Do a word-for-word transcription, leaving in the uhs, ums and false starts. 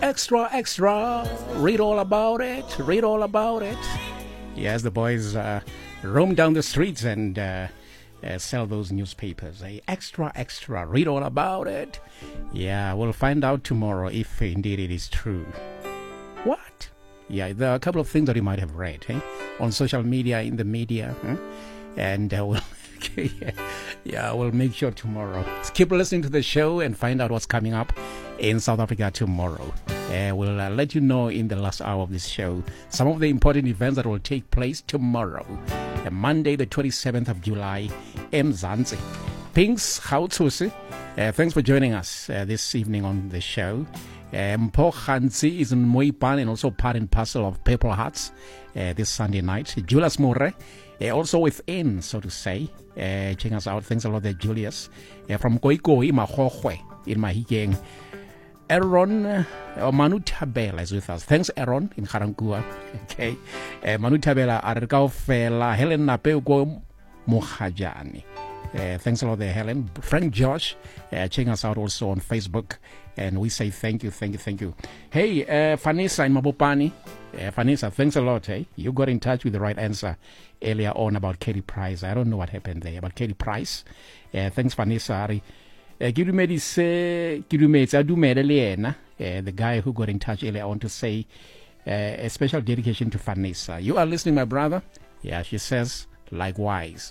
extra, extra. Read all about it. Read all about it. Yes, the boys uh, roam down the streets and uh, uh, sell those newspapers. Eh? Extra, extra. Read all about it. Yeah, we'll find out tomorrow if indeed it is true. What? Yeah, there are a couple of things that you might have read eh? on social media, in the media. Huh? And uh, we'll, yeah, yeah, we'll make sure tomorrow. Just keep listening to the show and find out what's coming up in South Africa tomorrow. Uh, we'll uh, let you know in the last hour of this show some of the important events that will take place tomorrow, uh, Monday, the twenty-seventh of July, eMzansi. Things how to uh, thanks for joining us uh, this evening on the show. Mpho Khanzi is in Moipan and also part and parcel of Purple Hearts uh, this Sunday night. Julius More, uh, also within, so to say. Uh, check us out. Thanks a lot there, Julius. Uh, from Koikoi, Mahokwe, in Mahigeng. Aaron uh, Manu Tabela is with us. Thanks, Aaron, in Karankua. Okay. Uh, Manu Tabela, Arikao Fela, Helen Napeugo Mohajani. Uh, thanks a lot there, Helen. Frank Josh, uh, checking us out also on Facebook. And we say thank you, thank you, thank you. Hey, uh, Vanessa in Mabopani. Uh, Vanessa, thanks a lot. Hey, you got in touch with the right answer earlier on about Katie Price. I don't know what happened there, but Katie Price. Uh, thanks, Vanessa. Ari. Uh, the guy who got in touch earlier on to say uh, a special dedication to Vanessa. You are listening, my brother? Yeah, she says likewise.